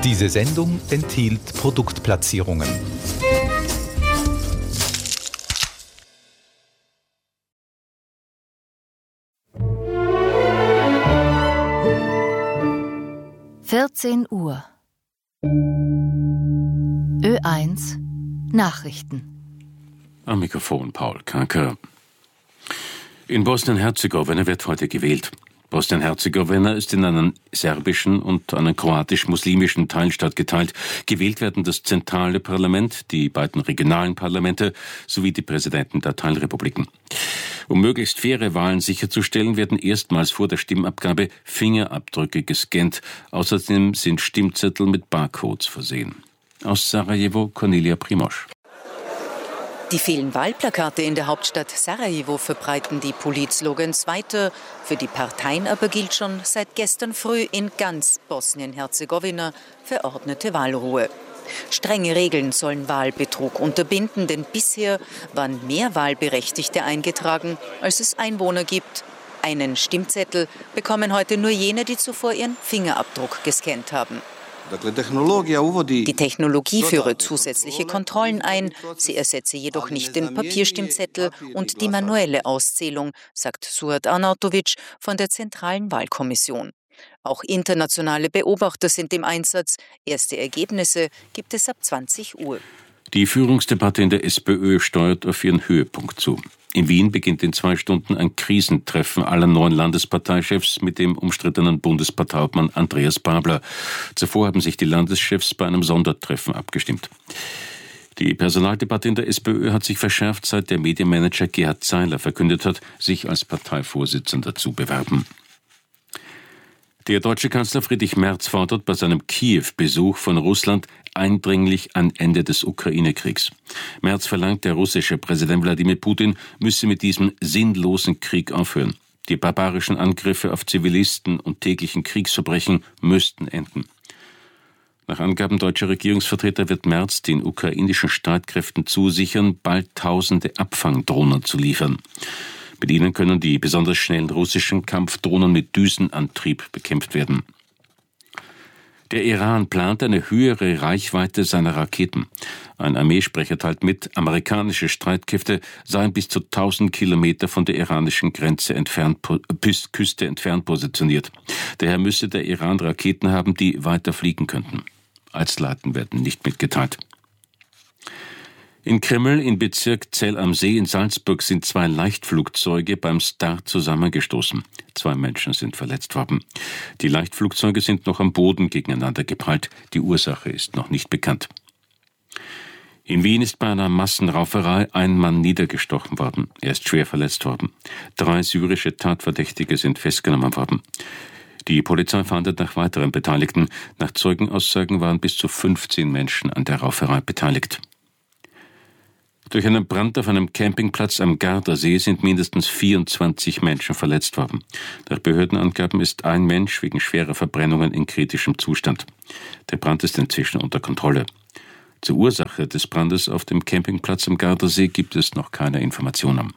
Diese Sendung enthielt Produktplatzierungen. Uhr. Ö1 Nachrichten. Am Mikrofon Paul Kanker. In Bosnien-Herzegowina wird heute gewählt. Bosnien-Herzegowina ist in einen serbischen und einen kroatisch-muslimischen Teilstaat geteilt. Gewählt werden das zentrale Parlament, die beiden regionalen Parlamente sowie die Präsidenten der Teilrepubliken. Um möglichst faire Wahlen sicherzustellen, werden erstmals vor der Stimmabgabe Fingerabdrücke gescannt. Außerdem sind Stimmzettel mit Barcodes versehen. Aus Sarajevo, Cornelia Primosch. Die vielen Wahlplakate in der Hauptstadt Sarajevo verbreiten die Politslogans weiter. Für die Parteien aber gilt schon seit gestern früh in ganz Bosnien-Herzegowina verordnete Wahlruhe. Strenge Regeln sollen Wahlbetrug unterbinden, denn bisher waren mehr Wahlberechtigte eingetragen, als es Einwohner gibt. Einen Stimmzettel bekommen heute nur jene, die zuvor ihren Fingerabdruck gescannt haben. Die Technologie führe zusätzliche Kontrollen ein, sie ersetze jedoch nicht den Papierstimmzettel und die manuelle Auszählung, sagt Suat Arnautovic von der Zentralen Wahlkommission. Auch internationale Beobachter sind im Einsatz. Erste Ergebnisse gibt es ab 20 Uhr. Die Führungsdebatte in der SPÖ steuert auf ihren Höhepunkt zu. In Wien beginnt in 2 Stunden ein Krisentreffen aller 9 Landesparteichefs mit dem umstrittenen Bundesparteiobmann Andreas Babler. Zuvor haben sich die Landeschefs bei einem Sondertreffen abgestimmt. Die Personaldebatte in der SPÖ hat sich verschärft, seit der Medienmanager Gerhard Zeiler verkündet hat, sich als Parteivorsitzender zu bewerben. Der deutsche Kanzler Friedrich Merz fordert bei seinem Kiew-Besuch von Russland eindringlich ein Ende des Ukraine-Kriegs. Merz verlangt, der russische Präsident Wladimir Putin müsse mit diesem sinnlosen Krieg aufhören. Die barbarischen Angriffe auf Zivilisten und täglichen Kriegsverbrechen müssten enden. Nach Angaben deutscher Regierungsvertreter wird Merz den ukrainischen Streitkräften zusichern, bald Tausende Abfangdrohnen zu liefern. Mit ihnen können die besonders schnellen russischen Kampfdrohnen mit Düsenantrieb bekämpft werden. Der Iran plant eine höhere Reichweite seiner Raketen. Ein Armeesprecher teilt mit, amerikanische Streitkräfte seien bis zu 1000 Kilometer von der iranischen Küste entfernt positioniert. Daher müsse der Iran Raketen haben, die weiter fliegen könnten. Einzelheiten werden nicht mitgeteilt. In Krimml, im Bezirk Zell am See in Salzburg, sind 2 Leichtflugzeuge beim Start zusammengestoßen. 2 Menschen sind verletzt worden. Die Leichtflugzeuge sind noch am Boden gegeneinander geprallt. Die Ursache ist noch nicht bekannt. In Wien ist bei einer Massenrauferei ein Mann niedergestochen worden. Er ist schwer verletzt worden. 3 syrische Tatverdächtige sind festgenommen worden. Die Polizei fahndet nach weiteren Beteiligten. Nach Zeugenaussagen waren bis zu 15 Menschen an der Rauferei beteiligt. Durch einen Brand auf einem Campingplatz am Gardasee sind mindestens 24 Menschen verletzt worden. Nach Behördenangaben ist ein Mensch wegen schwerer Verbrennungen in kritischem Zustand. Der Brand ist inzwischen unter Kontrolle. Zur Ursache des Brandes auf dem Campingplatz am Gardasee gibt es noch keine Informationen.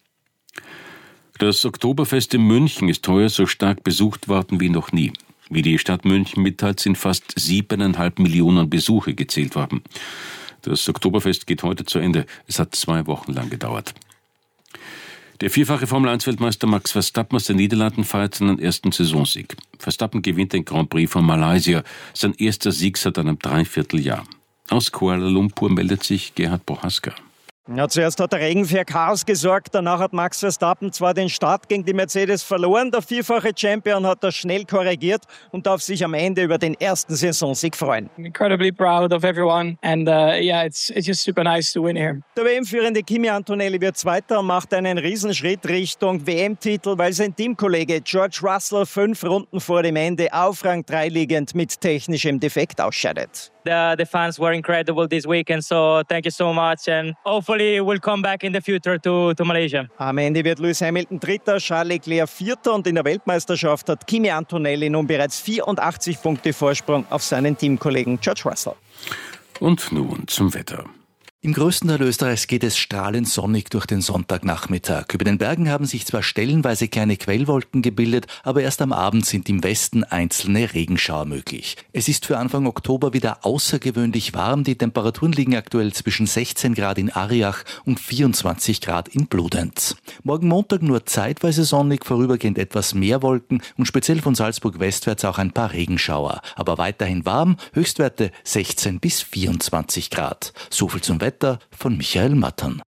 Das Oktoberfest in München ist heuer so stark besucht worden wie noch nie. Wie die Stadt München mitteilt, sind fast 7,5 Millionen Besuche gezählt worden. Das Oktoberfest geht heute zu Ende. Es hat 2 Wochen lang gedauert. Der 4-fache Formel-1-Weltmeister Max Verstappen aus den Niederlanden feiert seinen ersten Saisonsieg. Verstappen gewinnt den Grand Prix von Malaysia, sein erster Sieg seit einem Dreivierteljahr. Aus Kuala Lumpur meldet sich Gerhard Bohaska. Ja, zuerst hat der Regen für Chaos gesorgt, danach hat Max Verstappen zwar den Start gegen die Mercedes verloren, der 4-fache Champion hat das schnell korrigiert und darf sich am Ende über den ersten Saisonsieg freuen. Incredibly proud of everyone and it's just super nice to win here. Der WM-führende Kimi Antonelli wird Zweiter und macht einen Riesenschritt Richtung WM-Titel, weil sein Teamkollege George Russell 5 Runden vor dem Ende auf Rang 3 liegend mit technischem Defekt ausscheidet. The fans were incredible this weekend, so thank you so much and hopefully we'll come back in the future to Malaysia. Am Ende wird Lewis Hamilton Dritter, Charles Leclerc Vierter und in der Weltmeisterschaft hat Kimi Antonelli nun bereits 84 Punkte Vorsprung auf seinen Teamkollegen George Russell. Und nun zum Wetter. Im größten Teil Österreichs geht es strahlend sonnig durch den Sonntagnachmittag. Über den Bergen haben sich zwar stellenweise kleine Quellwolken gebildet, aber erst am Abend sind im Westen einzelne Regenschauer möglich. Es ist für Anfang Oktober wieder außergewöhnlich warm. Die Temperaturen liegen aktuell zwischen 16 Grad in Ariach und 24 Grad in Bludenz. Morgen Montag nur zeitweise sonnig, vorübergehend etwas mehr Wolken und speziell von Salzburg westwärts auch ein paar Regenschauer. Aber weiterhin warm, Höchstwerte 16 bis 24 Grad. So viel zum Wetter von Michael Mattern.